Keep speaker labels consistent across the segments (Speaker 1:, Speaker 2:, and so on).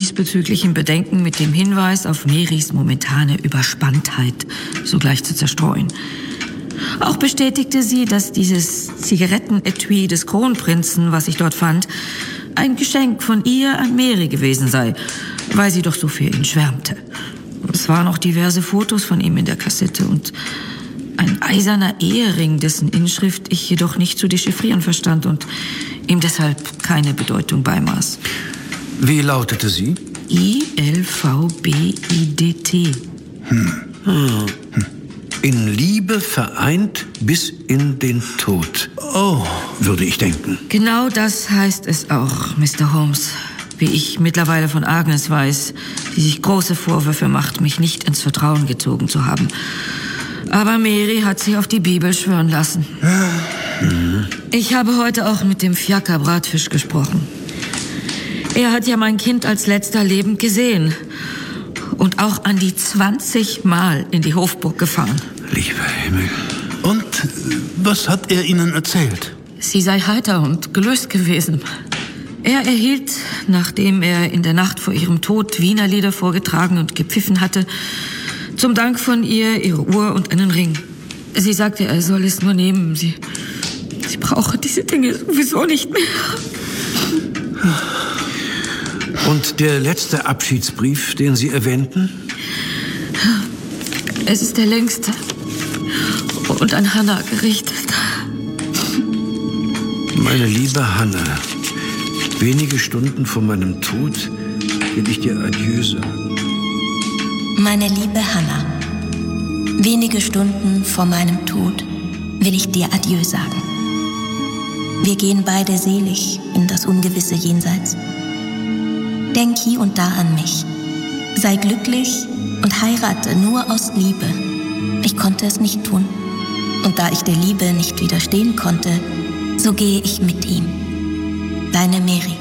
Speaker 1: diesbezüglichen Bedenken mit dem Hinweis auf Marys momentane Überspanntheit sogleich zu zerstreuen. Auch bestätigte sie, dass dieses Zigarettenetui des Kronprinzen, was ich dort fand, ein Geschenk von ihr an Mary gewesen sei, weil sie doch so für ihn schwärmte. Es waren auch diverse Fotos von ihm in der Kassette und ein eiserner Ehering, dessen Inschrift ich jedoch nicht zu dechiffrieren verstand und ihm deshalb keine Bedeutung beimaß.
Speaker 2: Wie lautete sie?
Speaker 1: ILVBIDT.
Speaker 2: In Liebe vereint bis in den Tod. Oh, würde ich denken.
Speaker 1: Genau das heißt es auch, Mr. Holmes. Wie ich mittlerweile von Agnes weiß, die sich große Vorwürfe macht, mich nicht ins Vertrauen gezogen zu haben. Aber Mary hat sie auf die Bibel schwören lassen. Ich habe heute auch mit dem Fiaker Bratfisch gesprochen. Er hat ja mein Kind als letzter lebend gesehen. Und auch an die 20 Mal in die Hofburg gefahren.
Speaker 2: Lieber Himmel. Und was hat er Ihnen erzählt?
Speaker 1: Sie sei heiter und gelöst gewesen. Er erhielt, nachdem er in der Nacht vor ihrem Tod Wiener Lieder vorgetragen und gepfiffen hatte, zum Dank von ihr ihre Uhr und einen Ring. Sie sagte, er soll es nur nehmen. Sie brauche diese Dinge sowieso nicht mehr.
Speaker 2: Und der letzte Abschiedsbrief, den Sie erwähnten?
Speaker 1: Es ist der längste und an Hannah gerichtet.
Speaker 2: Meine liebe Hannah, wenige Stunden vor meinem Tod will ich dir Adieu sagen.
Speaker 3: Meine liebe Hannah, wenige Stunden vor meinem Tod will ich dir Adieu sagen. Wir gehen beide selig in das ungewisse Jenseits. Denk hier und da an mich. Sei glücklich und heirate nur aus Liebe. Ich konnte es nicht tun. Und da ich der Liebe nicht widerstehen konnte, so gehe ich mit ihm. Deine Mary.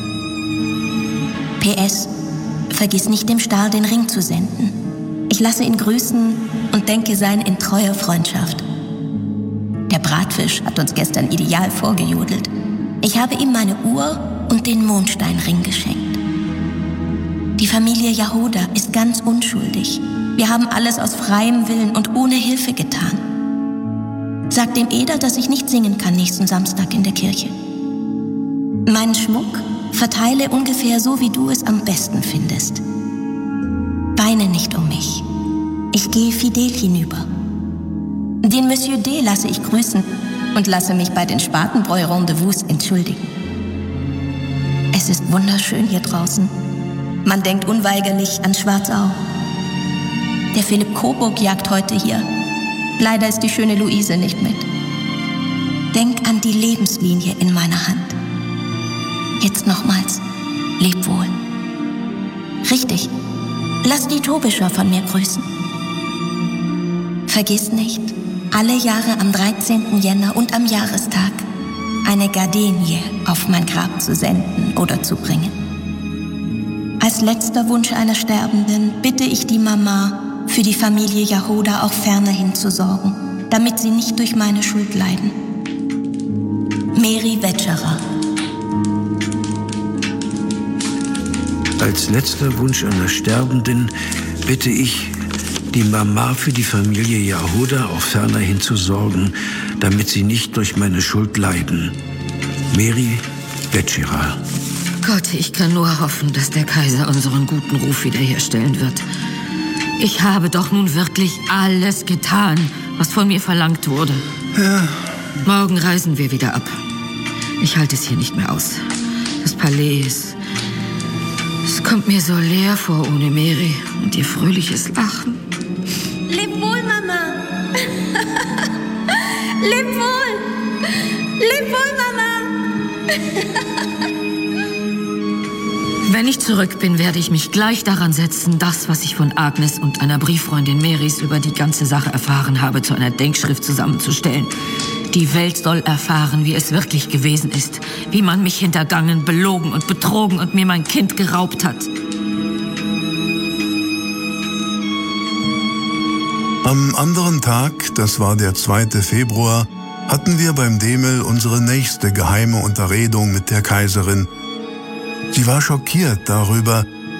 Speaker 3: PS. Vergiss nicht, dem Stahl den Ring zu senden. Ich lasse ihn grüßen und denke sein in treuer Freundschaft. Der Bratfisch hat uns gestern ideal vorgejodelt. Ich habe ihm meine Uhr und den Mondsteinring geschenkt. Die Familie Jahoda ist ganz unschuldig. Wir haben alles aus freiem Willen und ohne Hilfe getan. Sag dem Eder, dass ich nicht singen kann nächsten Samstag in der Kirche. Meinen Schmuck verteile ungefähr so, wie du es am besten findest. Weine nicht um mich. Ich gehe fidel hinüber. Den Monsieur D. lasse ich grüßen und lasse mich bei den Spatenbräu-Rendezvous entschuldigen. Es ist wunderschön hier draußen. Man denkt unweigerlich an Schwarzau. Der Philipp Coburg jagt heute hier. Leider ist die schöne Luise nicht mit. Denk an die Lebenslinie in meiner Hand. Jetzt nochmals, leb wohl. Richtig, lass die Tobischer von mir grüßen. Vergiss nicht, alle Jahre am 13. Jänner und am Jahrestag eine Gardenie auf mein Grab zu senden oder zu bringen. Als letzter Wunsch einer Sterbenden bitte ich die Mama, für die Familie Jahoda auch fernerhin zu sorgen, damit sie nicht durch meine Schuld leiden. Mary Wetscherer.
Speaker 2: Als letzter Wunsch einer Sterbenden bitte ich die Mama, für die Familie Jahoda auch fernerhin zu sorgen, damit sie nicht durch meine Schuld leiden. Mary Wetscherer.
Speaker 1: Gott, ich kann nur hoffen, dass der Kaiser unseren guten Ruf wiederherstellen wird. Ich habe doch nun wirklich alles getan, was von mir verlangt wurde.
Speaker 2: Ja.
Speaker 1: Morgen reisen wir wieder ab. Ich halte es hier nicht mehr aus. Das Palais ist... Es kommt mir so leer vor ohne Mary und ihr fröhliches Lachen.
Speaker 3: Leb wohl, Mama. Leb wohl. Leb wohl, Mama.
Speaker 1: Wenn ich zurück bin, werde ich mich gleich daran setzen, das, was ich von Agnes und einer Brieffreundin Marys über die ganze Sache erfahren habe, zu einer Denkschrift zusammenzustellen. Die Welt soll erfahren, wie es wirklich gewesen ist, wie man mich hintergangen, belogen und betrogen und mir mein Kind geraubt hat.
Speaker 4: Am anderen Tag, das war der 2. Februar, hatten wir beim Demel unsere nächste geheime Unterredung mit der Kaiserin. Sie war schockiert darüber,